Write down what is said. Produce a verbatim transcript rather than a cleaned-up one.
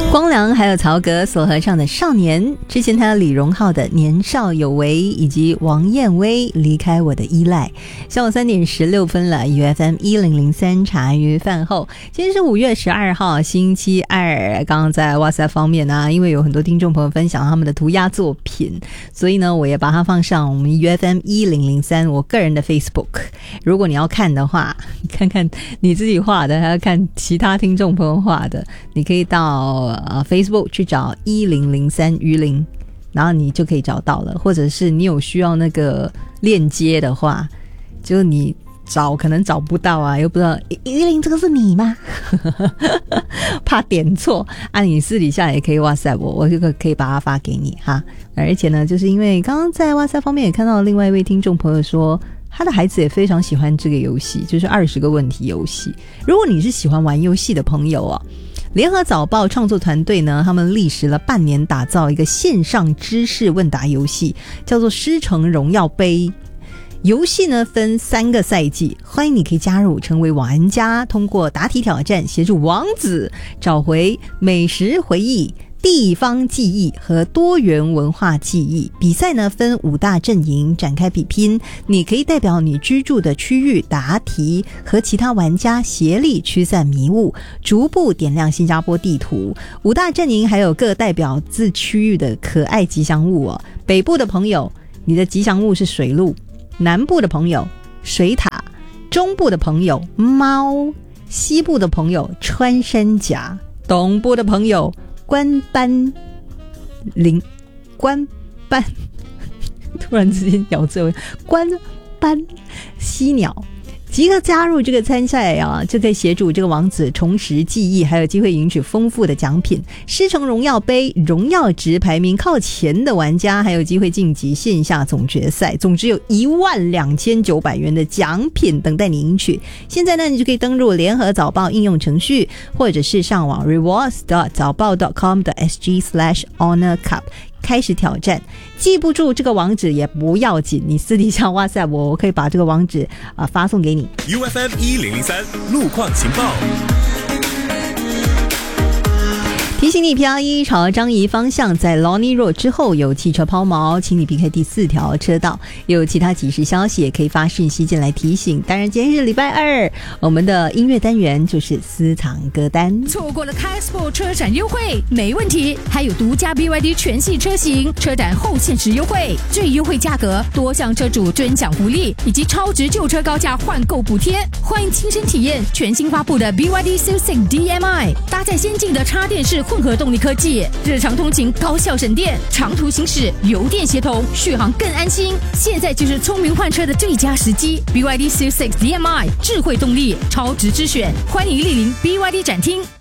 光良还有曹格所合唱的《少年》，之前他有李荣浩的《年少有为》，以及王燕威《离开我的依赖》。下午三点十六分了 ，U F M 一零零三茶余饭后，今天是五月十二号，星期二。刚刚在 WhatsApp 方面呢、啊，因为有很多听众朋友分享他们的涂鸦作品，所以呢，我也把它放上我们 U F M 一零零三我个人的 Facebook。如果你要看的话，看看你自己画的，还要看其他听众朋友画的，你可以到。呃 Facebook 去找一零零三鱼鳞，然后你就可以找到了。或者是你有需要那个链接的话，就你找可能找不到啊，又不知道鱼鳞这个是你吗？怕点错啊，你私底下也可以 WhatsApp 我，我这个可以把它发给你哈。而且呢，就是因为刚刚在 WhatsApp 方面也看到另外一位听众朋友说，他的孩子也非常喜欢这个游戏，就是二十个问题游戏。如果你是喜欢玩游戏的朋友哦，联合早报创作团队呢，他们历时了半年打造一个线上知识问答游戏，叫做师承荣耀杯。游戏呢分三个赛季，欢迎你可以加入成为玩家，通过答题挑战协助王子找回美食回忆、地方记忆和多元文化记忆。比赛呢分五大阵营展开比拼，你可以代表你居住的区域答题，和其他玩家协力驱散迷雾，逐步点亮新加坡地图。五大阵营还有各代表自区域的可爱吉祥物哦。北部的朋友，你的吉祥物是水鹿；南部的朋友水獭；中部的朋友猫；西部的朋友穿山甲；东部的朋友关班灵关班，突然之间咬字，关班犀鸟。即刻加入这个参赛啊，就可以协助这个王子重拾记忆，还有机会赢取丰富的奖品。师承荣耀杯荣耀值排名靠前的玩家还有机会晋级线下总决赛，总值有一万两千九百元的奖品等待你赢取。现在呢，你就可以登入联合早报应用程序，或者是上网 rewards dot 早报 dot com dot s g slash honor cup开始挑战。记不住这个网址也不要紧，你私底下 WhatsApp 我，我可以把这个网址、呃、发送给你。 U F M 一零零三路况情报， 提醒你 P R 一 朝樟宜方向在 Lonnie Road 之后有汽车抛锚，请你避开第四条车道。有其他即时消息也可以发讯息进来提醒。当然今天是礼拜二，我们的音乐单元就是私藏歌单。 错过了 K-Sport 车展优惠没问题，还有独家 B Y D 全系车型车展后限时优惠，最优惠价格，多项车主尊享福利，以及超值旧车高价换购补贴。欢迎亲身体验全新发布的 B Y D S U X D M I， 搭载先进的插电式混合动力科技，日常通勤高效省电，长途行驶油电协同，续航更安心。现在就是聪明换车的最佳时机。 B Y D S U X D M I 智慧动力，超值之选，欢迎莅临 B Y D 展厅。